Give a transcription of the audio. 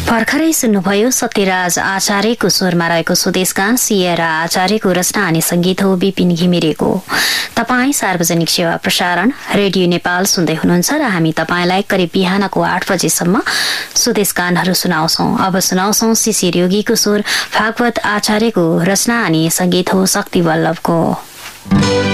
भर्खरै सुन्नुभयो सत्यराज आचार्यको स्वरमा रहेको स्वदेशगान सिएरा आचार्यको रचना अनि संगीत हो विपिन घिमिरेको। तपाई सार्वजनिक सेवा प्रसारण रेडियो नेपाल सुन्दै हुनुहुन्छ र हामी तपाईलाई करिब बिहानको 8 बजेसम्म स्वदेशगानहरू सुनाउँछौं। अब सुनाउँछौं शिशिर योगीको स्वर भागवत आचार्यको रचना अनि संगीत हो शक्ति वल्लभको।